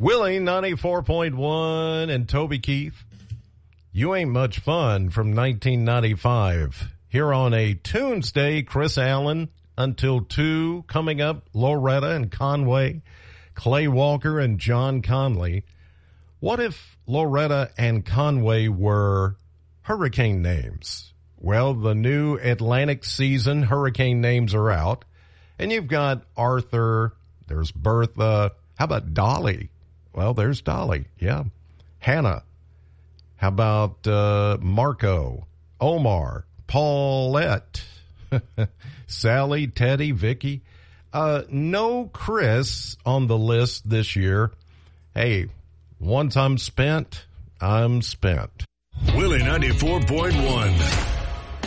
Willie 94.1 and Toby Keith. You Ain't Much Fun from 1995. Here on a Tuesday, Chris Allen until 2. Coming up, Loretta and Conway, Clay Walker and John Conley. What if Loretta and Conway were hurricane names? Well, the new Atlantic season hurricane names are out. And you've got Arthur, there's Bertha. How about Dolly? Well, there's Dolly. Yeah. Hannah. How about Marco, Omar, Paulette, Sally, Teddy, Vicky? No Chris on the list this year. Hey, once I'm spent, I'm spent. Willie 94.1.